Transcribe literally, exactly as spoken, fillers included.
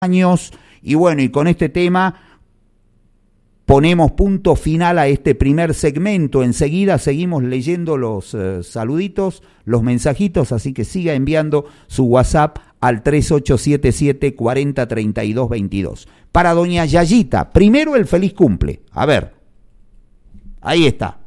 años. Y bueno, y con este tema ponemos punto final a este primer segmento. Enseguida seguimos leyendo los eh, saluditos, los mensajitos, así que siga enviando su WhatsApp al tres ocho siete siete, cuatro cero, tres dos dos dos. Para doña Yayita, primero el feliz cumple. A ver, ahí está.